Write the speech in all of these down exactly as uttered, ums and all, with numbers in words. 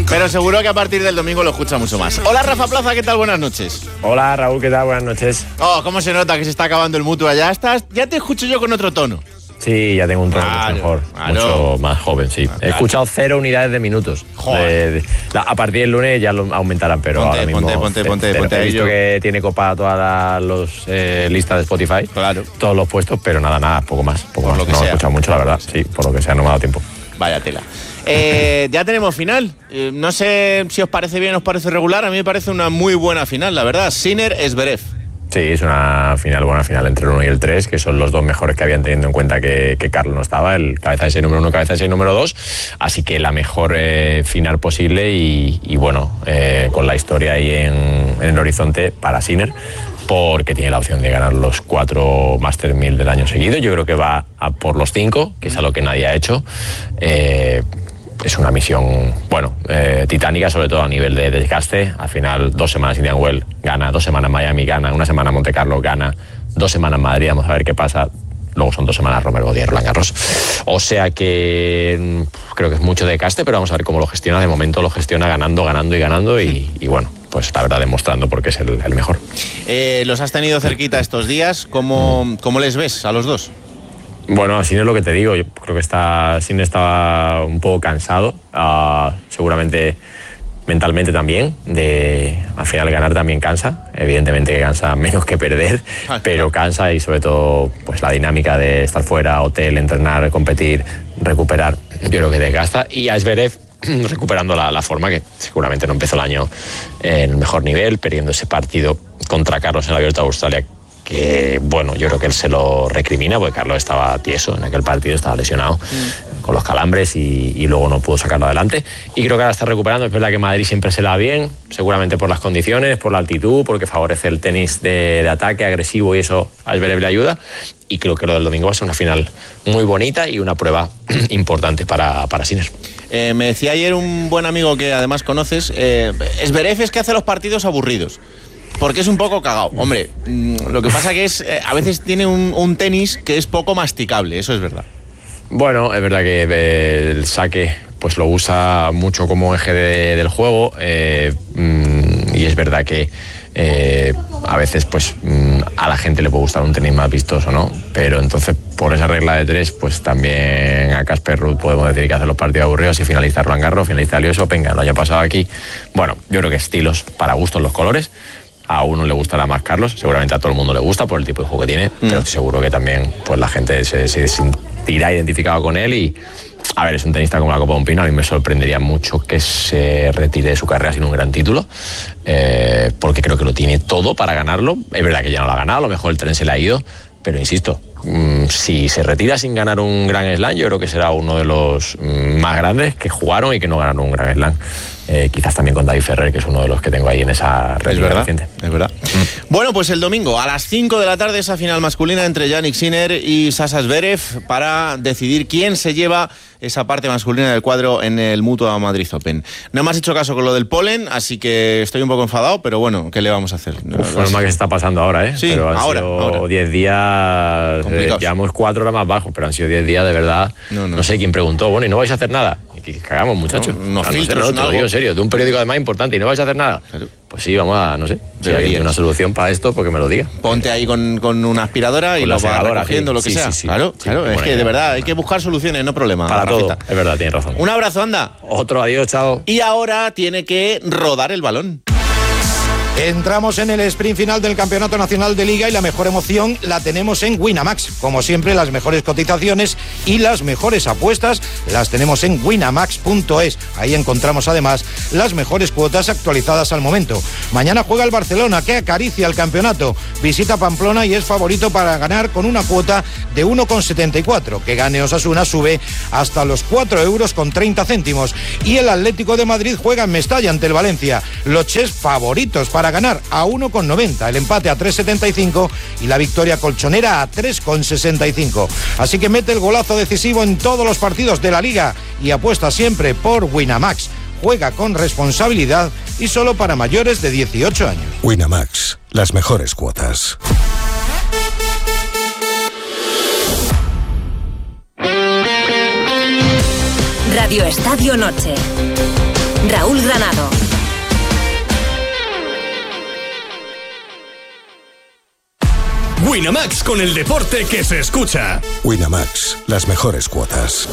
Pero seguro que a partir del domingo lo escucha mucho más. Hola, Rafa Plaza, ¿qué tal? Buenas noches. Hola, Raúl, ¿qué tal? Buenas noches. Oh, cómo se nota que se está acabando el Mutua. Ya estás, ya te escucho yo con otro tono. Sí, ya tengo un tono claro, mucho mejor, claro. mucho más joven, sí. Claro. He escuchado cero unidades de minutos. De, de, la, a partir del lunes ya lo aumentarán, pero ponte, ahora mismo... Ponte, ponte, ponte, te, ponte. He Ahí visto yo. que tiene copada todas las los, eh, listas de Spotify, claro. todos los puestos, pero nada, nada, poco más. Poco por más. Lo que no sea. he escuchado mucho, la verdad, sí, por lo que sea, no me ha dado tiempo. Vaya tela. Eh, ya tenemos final. Eh, no sé si os parece bien o os parece regular. A mí me parece una muy buena final, la verdad. Sinner-Zverev. Sí, es una final, buena final entre el uno y el tres, que son los dos mejores que habían, teniendo en cuenta que, que Carlos no estaba, el cabeza de seis número uno, cabeza de seis número dos, así que la mejor eh, final posible y, y bueno, eh, con la historia ahí en, en el horizonte para Sinner, porque tiene la opción de ganar los cuatro Master mil del año seguido. Yo creo que va a por los cinco, que es algo que nadie ha hecho. Eh, Es una misión, bueno, eh, titánica, sobre todo a nivel de desgaste. Al final, dos semanas Indian Wells gana, dos semanas Miami gana, una semana Monte Carlo gana, dos semanas Madrid, vamos a ver qué pasa. Luego son dos semanas Romer Godier, Roland Garros. O sea que creo que es mucho desgaste, pero vamos a ver cómo lo gestiona. De momento lo gestiona ganando, ganando y ganando y, y bueno, pues la verdad demostrando porque es el, el mejor. Eh, los has tenido cerquita estos días. ¿Cómo, cómo les ves a los dos? Bueno, Sinner es lo que te digo, yo creo que está, Sinner estaba un poco cansado, uh, seguramente mentalmente también, de al final ganar también cansa, evidentemente que cansa menos que perder, ah, pero cansa y sobre todo pues la dinámica de estar fuera, hotel, entrenar, competir, recuperar, yo creo que desgasta. Y a Zverev recuperando la, la forma, que seguramente no empezó el año en el mejor nivel, perdiendo ese partido contra Carlos en el Abierto de Australia, que bueno, yo creo que él se lo recrimina porque Carlos estaba tieso en aquel partido, estaba lesionado mm. con los calambres y, y luego no pudo sacarlo adelante, y creo que ahora está recuperando. Es verdad que Madrid siempre se la da bien, seguramente por las condiciones, por la altitud, porque favorece el tenis de, de ataque agresivo y eso a Zverev le ayuda, y creo que lo del domingo va a ser una final muy bonita y una prueba importante para, para Sinner. Eh, me decía ayer un buen amigo que además conoces, eh, Zverev es que hace los partidos aburridos. Porque es un poco cagao. Hombre, lo que pasa que es, eh, a veces tiene un, un tenis que es poco masticable, eso es verdad. Bueno, es verdad que eh, el saque pues lo usa mucho como eje de, del juego, eh, mm, y es verdad que eh, a veces pues mm, a la gente le puede gustar un tenis más vistoso, ¿no? Pero entonces por esa regla de tres pues también a Casper Ruud podemos decir que hace los partidos aburridos y finaliza Roland Garros, finaliza el U S Open, que lo haya pasado aquí. Bueno, yo creo que estilos para gustos los colores. A uno le gustará más Carlos, seguramente a todo el mundo le gusta por el tipo de juego que tiene, mm. pero estoy seguro que también pues la gente se, se sentirá identificado con él. Y a ver, es un tenista como la Copa de un Pino. A mí me sorprendería mucho que se retire de su carrera sin un gran título, eh, porque creo que lo tiene todo para ganarlo. Es verdad que ya no lo ha ganado, a lo mejor el tren se le ha ido, pero insisto, mmm, si se retira sin ganar un Grand Slam, yo creo que será uno de los mmm, más grandes que jugaron y que no ganaron un Grand Slam. Eh, quizás también con David Ferrer, que es uno de los que tengo ahí en esa red. Es verdad, reciente. es verdad. Mm. Bueno, pues el domingo a las cinco de la tarde esa final masculina entre Jannik Sinner y Sasha Zverev para decidir quién se lleva esa parte masculina del cuadro en el Mutua Madrid Open. No me has hecho caso con lo del polen, así que estoy un poco enfadado, pero bueno, ¿qué le vamos a hacer? Uf, lo más que se está pasando ahora, ¿eh? Sí, pero han ahora, sido diez días, eh, llevamos cuatro horas más bajo, pero han sido diez días de verdad. No, no. no sé quién preguntó, bueno, ¿y no vais a hacer nada? Que cagamos, muchachos. No, no, no, filtros, no, sé, no, te lo digo en serio, de un periódico además importante, y no vais a hacer nada. Claro. Pues sí, vamos a, no sé, si hay una solución para esto, porque me lo diga. Ponte ahí con, con una aspiradora con y lo vas recogiendo, sí, lo que sí, sea. Sí, sí, claro, sí, claro, es que de verdad hay que buscar soluciones, no problemas. Para Rafita. todo, es verdad, tienes razón. Un abrazo, anda. Otro, adiós, chao. Y ahora tiene que rodar el balón. Entramos en el sprint final del Campeonato Nacional de Liga y la mejor emoción la tenemos en Winamax. Como siempre, las mejores cotizaciones y las mejores apuestas las tenemos en winamax punto es. Ahí encontramos además las mejores cuotas actualizadas al momento. Mañana juega el Barcelona, que acaricia el campeonato. Visita Pamplona y es favorito para ganar con una cuota de uno coma setenta y cuatro. Que gane Osasuna sube hasta los cuatro euros con treinta céntimos. Y el Atlético de Madrid juega en Mestalla ante el Valencia. Los Ches favoritos para ganar a uno coma noventa, el empate a tres coma setenta y cinco y la victoria colchonera a tres coma sesenta y cinco. Así que mete el golazo decisivo en todos los partidos de la Liga y apuesta siempre por Winamax. Juega con responsabilidad y solo para mayores de dieciocho años. Winamax, las mejores cuotas. Radio Estadio Noche. Raúl Granado. Winamax, con el deporte que se escucha. Winamax, las mejores cuotas.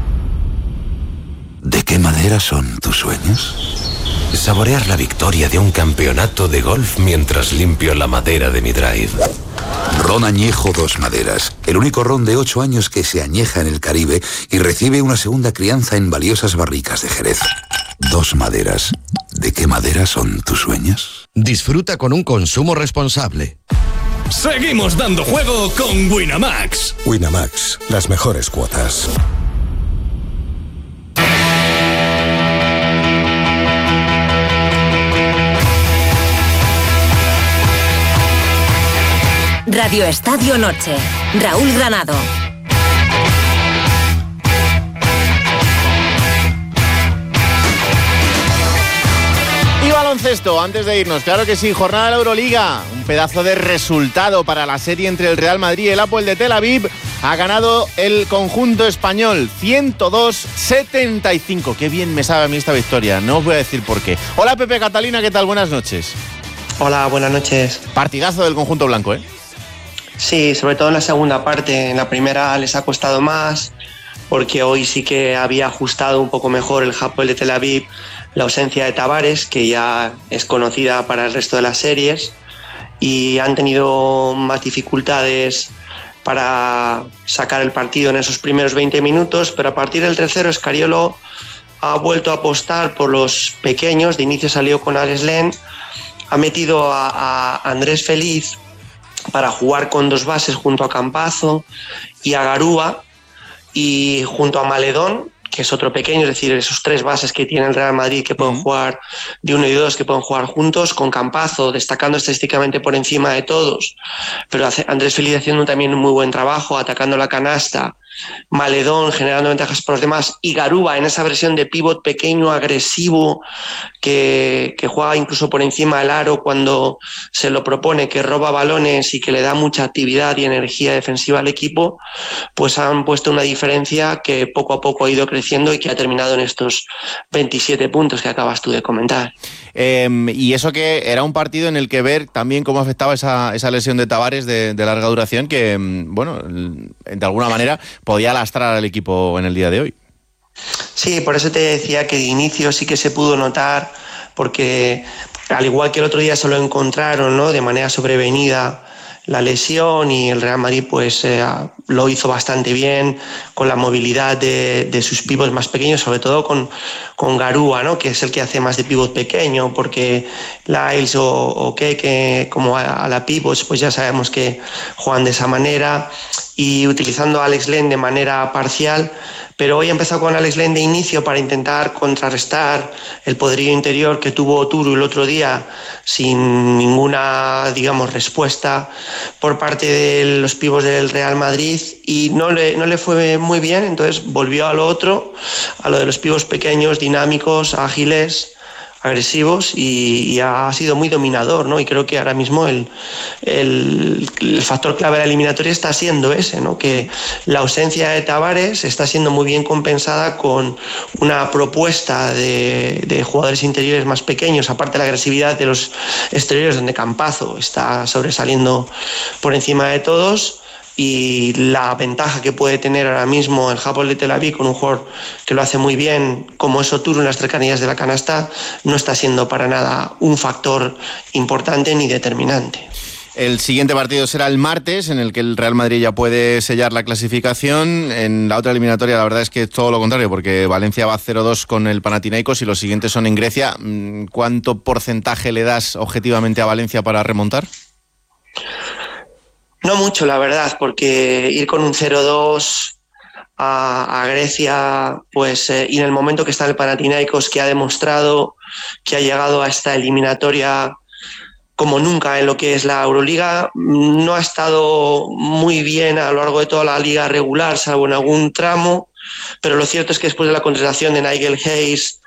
¿De qué madera son tus sueños? Saborear la victoria de un campeonato de golf mientras limpio la madera de mi drive. Ron Añejo Dos Maderas, el único ron de ocho años que se añeja en el Caribe y recibe una segunda crianza en valiosas barricas de Jerez. Dos Maderas. ¿De qué madera son tus sueños? Disfruta con un consumo responsable. Seguimos dando juego con Winamax. Winamax, las mejores cuotas. Radio Estadio Noche. Raúl Granado. Y baloncesto, antes de irnos, claro que sí, jornada de la Euroliga, un pedazo de resultado para la serie entre el Real Madrid y el Hapoel de Tel Aviv. Ha ganado el conjunto español ciento dos setenta y cinco. Qué bien me sabe a mí esta victoria, no os voy a decir por qué. Hola Pepe Catalina, ¿qué tal? Buenas noches. Hola, buenas noches. Partidazo del conjunto blanco, ¿eh? Sí, sobre todo en la segunda parte. En la primera les ha costado más, porque hoy sí que había ajustado un poco mejor el Hapoel de Tel Aviv la ausencia de Tavares, que ya es conocida para el resto de las series, y han tenido más dificultades para sacar el partido en esos primeros veinte minutos, pero a partir del tercero Scariolo ha vuelto a apostar por los pequeños. De inicio salió con Alex Len, ha metido a, a Andrés Feliz para jugar con dos bases junto a Campazzo y a Garúa, y junto a Maledón, que es otro pequeño, es decir, esos tres bases que tiene el Real Madrid que pueden jugar de uno y dos, que pueden jugar juntos, con Campazzo destacando estadísticamente por encima de todos, pero Andrés Feliz haciendo también un muy buen trabajo, atacando la canasta, Maledón generando ventajas por los demás, y Garúa en esa versión de pívot pequeño, agresivo, que, que juega incluso por encima del aro cuando se lo propone, que roba balones y que le da mucha actividad y energía defensiva al equipo, pues han puesto una diferencia que poco a poco ha ido creciendo y que ha terminado en estos veintisiete puntos que acabas tú de comentar. Eh, y eso que era un partido en el que ver también cómo afectaba esa, esa lesión de Tavares de, de larga duración, que, bueno, de alguna manera podía lastrar al equipo en el día de hoy. Sí, por eso te decía que de inicio sí que se pudo notar, porque al igual que el otro día se lo encontraron, ¿no?, de manera sobrevenida la lesión, y el Real Madrid pues eh, lo hizo bastante bien con la movilidad de, de sus pivots más pequeños, sobre todo con, con Garúa, ¿no?, que es el que hace más de pivot pequeño, porque Lyles o, o que como a, a la pivots pues ya sabemos que juegan de esa manera, y utilizando a Alex Len de manera parcial. Pero hoy ha empezado con Alex Len de inicio para intentar contrarrestar el poderío interior que tuvo Turu el otro día, sin ninguna, digamos, respuesta por parte de los pívos del Real Madrid, y no le, no le fue muy bien. Entonces volvió a lo otro, a lo de los pívos pequeños, dinámicos, ágiles, agresivos, y, y ha sido muy dominador, ¿no? Y creo que ahora mismo el, el, el factor clave de la eliminatoria está siendo ese, ¿no?, que la ausencia de Tavares está siendo muy bien compensada con una propuesta de, de jugadores interiores más pequeños, aparte de la agresividad de los exteriores, donde Campazzo está sobresaliendo por encima de todos. Y la ventaja que puede tener ahora mismo el Hapoel de Tel Aviv con un jugador que lo hace muy bien, como es Oturu en las cercanías de la canasta, no está siendo para nada un factor importante ni determinante. El siguiente partido será el martes, en el que el Real Madrid ya puede sellar la clasificación. En la otra eliminatoria la verdad es que es todo lo contrario, porque Valencia va cero dos con el Panathinaikos y los siguientes son en Grecia. ¿Cuánto porcentaje le das objetivamente a Valencia para remontar? No mucho, la verdad, porque ir con un cero dos a, a Grecia, pues eh, y en el momento que está el Panathinaikos, que ha demostrado que ha llegado a esta eliminatoria como nunca en lo que es la Euroliga, no ha estado muy bien a lo largo de toda la liga regular, salvo en algún tramo, pero lo cierto es que después de la contratación de Nigel Hayes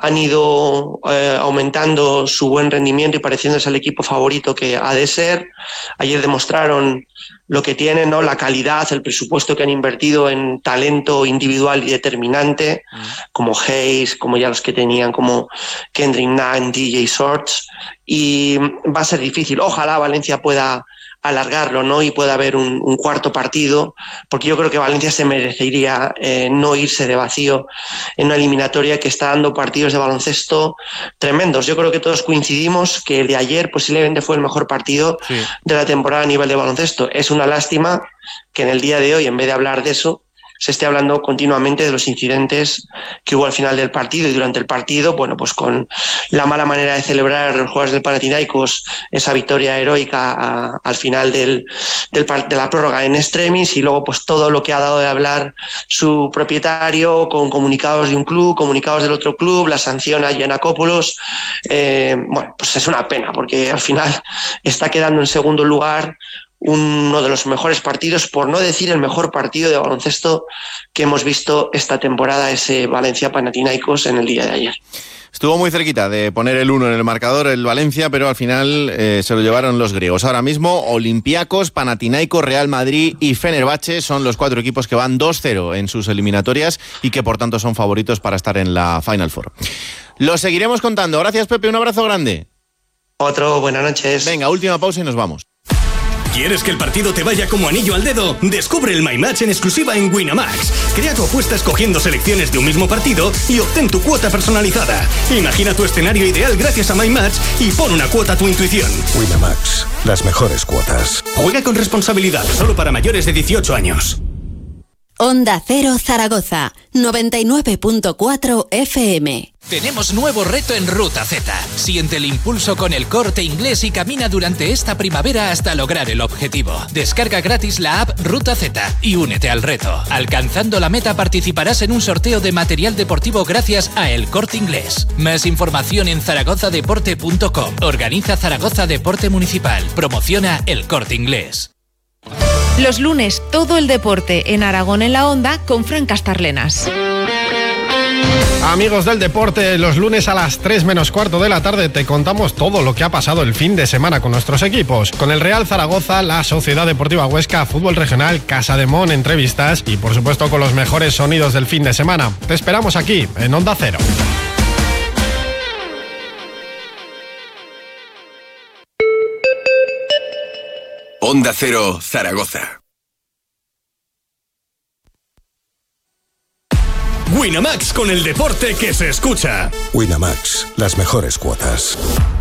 han ido eh, aumentando su buen rendimiento y pareciéndose al equipo favorito que ha de ser. Ayer demostraron lo que tienen, ¿no? La calidad, el presupuesto que han invertido en talento individual y determinante, mm. como Hayes, como ya los que tenían, como Kendrick Nunn, D J Shorts, y va a ser difícil. Ojalá Valencia pueda alargarlo, ¿no? Y pueda haber un, un cuarto partido, porque yo creo que Valencia se merecería eh, no irse de vacío en una eliminatoria que está dando partidos de baloncesto tremendos. Yo creo que todos coincidimos que el de ayer posiblemente fue el mejor partido sí. de la temporada a nivel de baloncesto. Es una lástima que en el día de hoy, en vez de hablar de eso, se esté hablando continuamente de los incidentes que hubo al final del partido y durante el partido, bueno, pues con la mala manera de celebrar los jugadores del Panathinaikos esa victoria heroica a, al final del, del, de la prórroga en extremis, y luego pues todo lo que ha dado de hablar su propietario con comunicados de un club, comunicados del otro club, la sanción a Giannakopoulos. Eh, bueno, pues es una pena porque al final está quedando en segundo lugar uno de los mejores partidos, por no decir el mejor partido de baloncesto que hemos visto esta temporada, ese Valencia-Panathinaikos en el día de ayer. Estuvo muy cerquita de poner el uno en el marcador el Valencia, pero al final eh, se lo llevaron los griegos. Ahora mismo Olympiacos, Panathinaikos, Real Madrid y Fenerbahce son los cuatro equipos que van dos cero en sus eliminatorias y que por tanto son favoritos para estar en la Final Four. Lo seguiremos contando. Gracias, Pepe, un abrazo grande. Otro, buenas noches. Venga, última pausa y nos vamos. ¿Quieres que el partido te vaya como anillo al dedo? Descubre el My Match en exclusiva en Winamax. Crea tu apuesta escogiendo selecciones de un mismo partido y obtén tu cuota personalizada. Imagina tu escenario ideal gracias a My Match y pon una cuota a tu intuición. Winamax, las mejores cuotas. Juega con responsabilidad, solo para mayores de dieciocho años. Onda Cero Zaragoza, noventa y nueve punto cuatro F M. Tenemos nuevo reto en Ruta Z. Siente el impulso con el Corte Inglés y camina durante esta primavera hasta lograr el objetivo. Descarga gratis la app Ruta Z y únete al reto. Alcanzando la meta participarás en un sorteo de material deportivo gracias a El Corte Inglés. Más información en zaragoza deporte punto com. Organiza Zaragoza Deporte Municipal. Promociona El Corte Inglés. Los lunes, todo el deporte en Aragón en la Onda con Fran Castarlenas. Amigos del deporte, los lunes a las tres menos cuarto de la tarde te contamos todo lo que ha pasado el fin de semana con nuestros equipos. Con el Real Zaragoza, la Sociedad Deportiva Huesca, Fútbol Regional, Casa de Mon, entrevistas y por supuesto con los mejores sonidos del fin de semana. Te esperamos aquí, en Onda Cero. Onda Cero, Zaragoza. Winamax, con el deporte que se escucha. Winamax, las mejores cuotas.